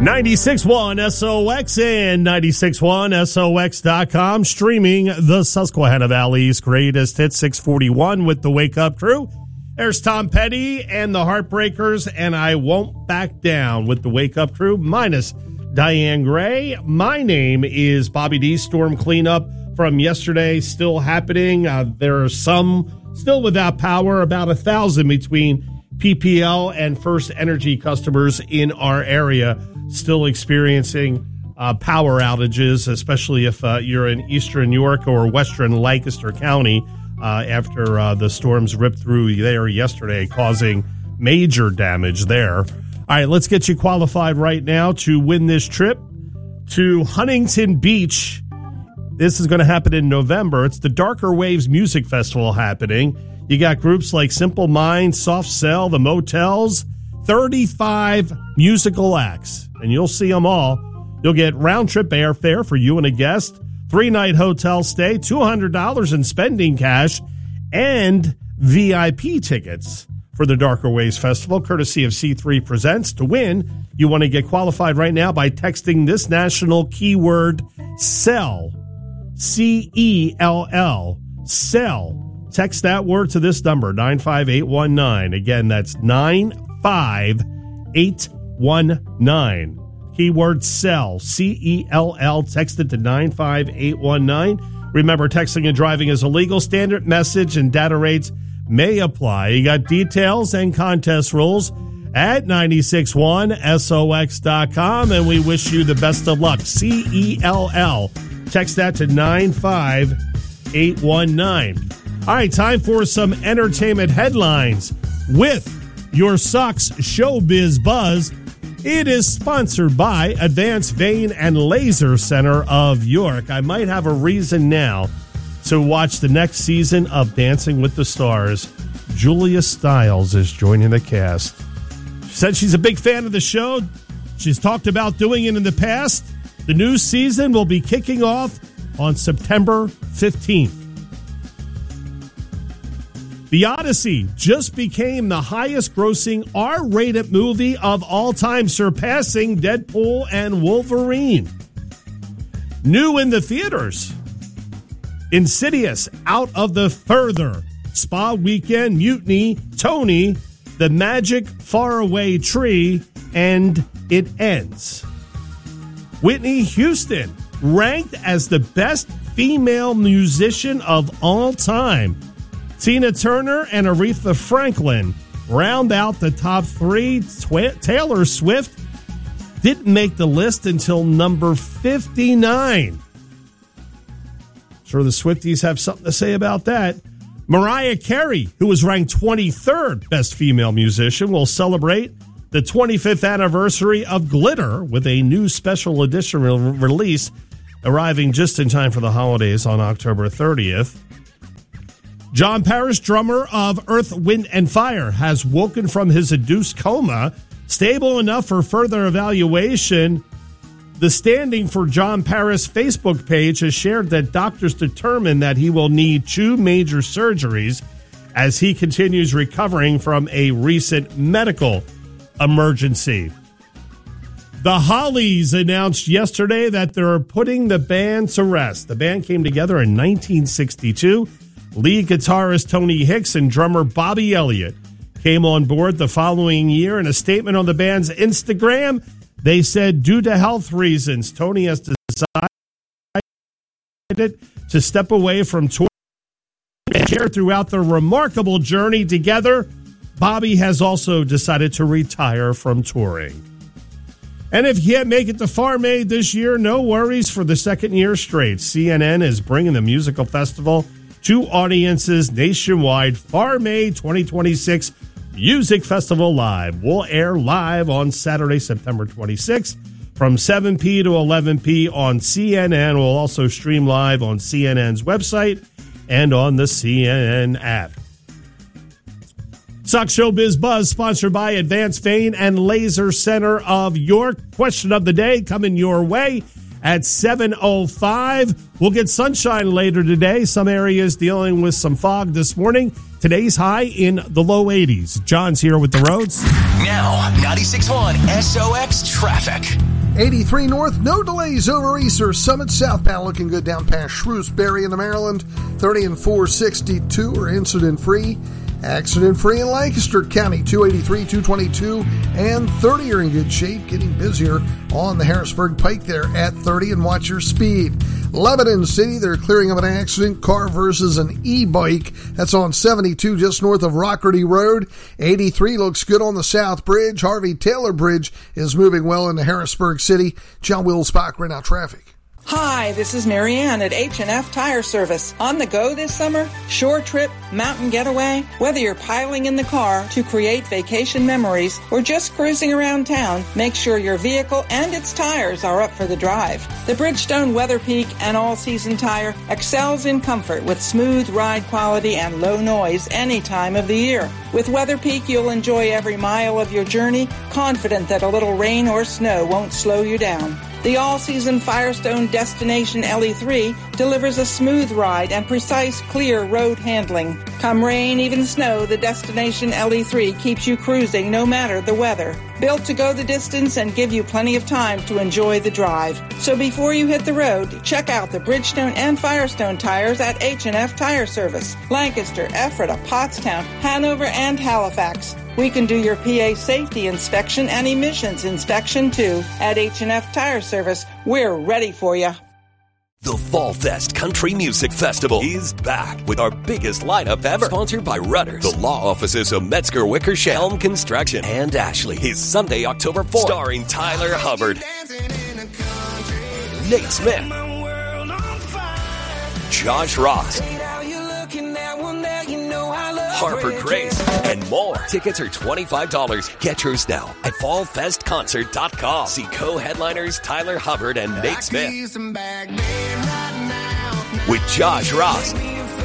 96.1 SOX and 96.1SOX.com, streaming the Susquehanna Valley's greatest hits, 641 with the Wake Up Crew. There's Tom Petty and the Heartbreakers, and I Won't Back Down with the Wake Up Crew, minus Diane Gray. My name is Bobby D. Storm cleanup from yesterday still happening. There are some still without power, about 1,000 between PPL and First Energy customers in our area still experiencing power outages, especially if you're in eastern New York or western Lancaster County after the storms ripped through there yesterday, causing major damage there. All right, let's get you qualified right now to win this trip to Huntington Beach. This is going to happen in November. It's the Darker Waves Music Festival happening. You got groups like Simple Minds, Soft Cell, The Motels, 35 musical acts, and you'll see them all. You'll get round-trip airfare for you and a guest, 3-night hotel stay, $200 in spending cash, and VIP tickets for the Darker Waves Festival, courtesy of C3 Presents. To win, you want to get qualified right now by texting this national keyword, CELL, C-E-L-L, CELL. Text that word to this number, 95819. Again, that's 95819. Keyword CELL, C-E-L-L. Text it to 95819. Remember, texting and driving is illegal. Standard message and data rates may apply. You got details and contest rules at 961SOX.com, and we wish you the best of luck. CELL. Text that to 95819. All right, time for some entertainment headlines with your Sox Showbiz Buzz. It is sponsored by Advanced Vein and Laser Center of York. I might have a reason now to watch the next season of Dancing with the Stars. Julia Stiles is joining the cast. She said she's a big fan of the show. She's talked about doing it in the past. The new season will be kicking off on September 15th. The Odyssey just became the highest-grossing R-rated movie of all time, surpassing Deadpool and Wolverine. New in the theaters, Insidious, Out of the Further, Spa Weekend, Mutiny, Tony, The Magic Faraway Tree, and It Ends. Whitney Houston, ranked as the best female musician of all time. Tina Turner and Aretha Franklin round out the top three. Taylor Swift didn't make the list until number 59. Sure, the Swifties have something to say about that. Mariah Carey, who was ranked 23rd best female musician, will celebrate the 25th anniversary of Glitter with a new special edition release arriving just in time for the holidays on October 30th. John Parrish, drummer of Earth, Wind, and Fire, has woken from his induced coma, stable enough for further evaluation. The Standing for John Parrish Facebook page has shared that doctors determined that he will need 2 major surgeries as he continues recovering from a recent medical emergency. The Hollies announced yesterday that they're putting the band to rest. The band came together in 1962. Lead guitarist Tony Hicks and drummer Bobby Elliott came on board the following year. In a statement on the band's Instagram, they said, due to health reasons, Tony has decided to step away from touring and share throughout the remarkable journey together. Bobby has also decided to retire from touring. And if you can't make it to Farm Aid this year, no worries. For the second year straight, CNN is bringing the musical festival to audiences nationwide. Farm Aid 2026 Music Festival Live will air live on Saturday, September 26th from 7 p to 11 p on CNN. We'll also stream live on CNN's website and on the CNN app. Sox Showbiz Buzz, sponsored by Advanced Vein and Laser Center of York. Question of the day coming your way at 7:05. We'll get sunshine later today. Some areas dealing with some fog this morning. Today's high in the low 80s. John's here with the roads. Now, 96.1 SOX traffic. 83 north, no delays over Easter. Summit southbound looking good down past Shrewsbury into Maryland. 30 and 462 are incident-free. Accident-free in Lancaster County. 283, 222, and 30 are in good shape. Getting busier on the Harrisburg Pike there at 30, and watch your speed. Lebanon City, they're clearing up an accident, car versus an e-bike. That's on 72 just north of Rockerty Road. 83 looks good on the South Bridge. Harvey Taylor Bridge is moving well into Harrisburg City. John Wills-Bach, right now traffic. Hi, this is Marianne at H&F Tire Service. On the go this summer? Short trip, mountain getaway? Whether you're piling in the car to create vacation memories or just cruising around town, make sure your vehicle and its tires are up for the drive. The Bridgestone Weather Peak and all-season tire excels in comfort with smooth ride quality and low noise any time of the year. With Weather Peak, you'll enjoy every mile of your journey, confident that a little rain or snow won't slow you down. The all-season Firestone Destination LE3 delivers a smooth ride and precise, clear road handling. Come rain, even snow, the Destination LE3 keeps you cruising no matter the weather. Built to go the distance and give you plenty of time to enjoy the drive. So before you hit the road, check out the Bridgestone and Firestone tires at H&F Tire Service. Lancaster, Ephrata, Pottstown, Hanover, and Halifax. We can do your PA safety inspection and emissions inspection too. At H&F Tire Service, we're ready for you. The Fall Fest Country Music Festival is back with our biggest lineup ever. Sponsored by Rudders, the law offices of Metzger Wickersham, Helm Construction, and Ashley. Is Sunday, October 4th. Starring Tyler Hubbard, Nate Smith, Josh Ross, Harper Grace, and more. Tickets are $25. Get yours now at fallfestconcert.com. See co-headliners Tyler Hubbard and Nate Smith with Josh Ross,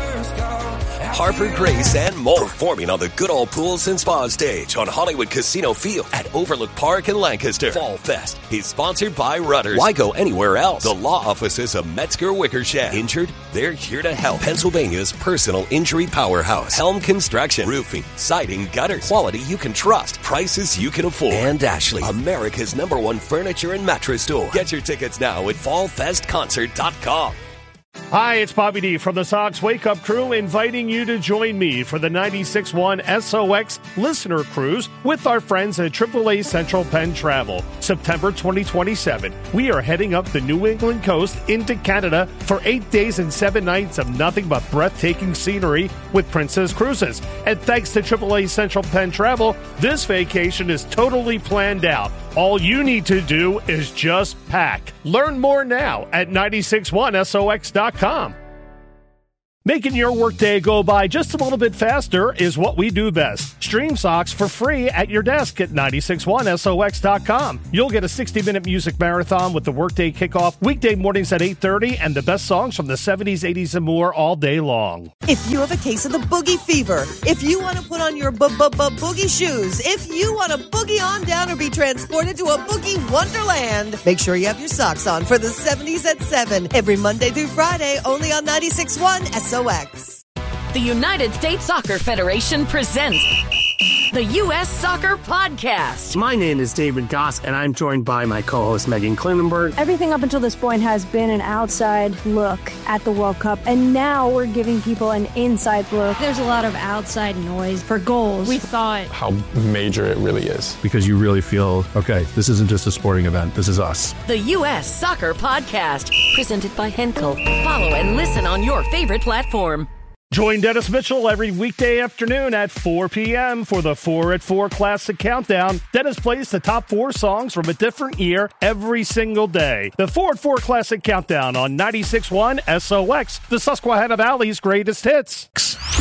Harper Grace, and more. Performing on the Good Old Pools and Spa stage on Hollywood Casino Field at Overlook Park in Lancaster. Fall Fest is sponsored by Rudders. Why go anywhere else? The law offices of Metzger Wickersham. Injured? They're here to help. Pennsylvania's personal injury powerhouse. Helm Construction. Roofing, siding, gutters. Quality you can trust. Prices you can afford. And Ashley, America's #1 furniture and mattress store. Get your tickets now at fallfestconcert.com. Hi, it's Bobby D from the Sox Wake Up Crew, inviting you to join me for the 96.1 SOX Listener Cruise with our friends at AAA Central Penn Travel. September 2027, we are heading up the New England coast into Canada for 8 days and 7 nights of nothing but breathtaking scenery with Princess Cruises. And thanks to AAA Central Penn Travel, this vacation is totally planned out. All you need to do is just pack. Learn more now at 961SOX.com. Making your workday go by just a little bit faster is what we do best. Stream Sox for free at your desk at 961SOX.com. You'll get a 60-minute music marathon with the workday kickoff weekday mornings at 8:30 and the best songs from the 70s, 80s, and more all day long. If you have a case of the boogie fever, if you want to put on your boogie shoes, if you want to boogie on down or be transported to a boogie wonderland, make sure you have your socks on for the 70s at 7 every Monday through Friday, only on 96.1 SOX. The United States Soccer Federation presents the U.S. Soccer Podcast. My name is David Goss, and I'm joined by my co-host Megan Klinenberg. Everything up until this point has been an outside look at the World Cup, and now we're giving people an inside look. There's a lot of outside noise for goals. We thought how major it really is. Because you really feel, okay, this isn't just a sporting event, this is us. The U.S. Soccer Podcast, presented by Henkel. Follow and listen on your favorite platform. Join Dennis Mitchell every weekday afternoon at 4 p.m. for the 4 at 4 Classic Countdown. Dennis plays the top 4 songs from a different year every single day. The 4 at 4 Classic Countdown on 96.1 SOX, the Susquehanna Valley's greatest hits.